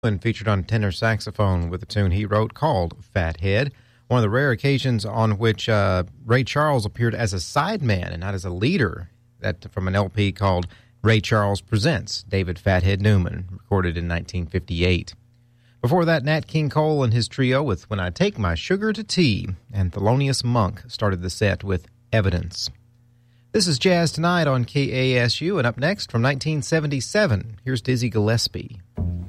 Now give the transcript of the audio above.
And featured on tenor saxophone with a tune he wrote called Fathead, one of the rare occasions on which Ray Charles appeared as a sideman and not as a leader, that from an LP called Ray Charles Presents David Fathead Newman, recorded in 1958. Before that, Nat King Cole and his trio with When I Take My Sugar to Tea, and Thelonious Monk started the set with Evidence. This is Jazz Tonight on KASU, and up next from 1977, here's Dizzy Gillespie.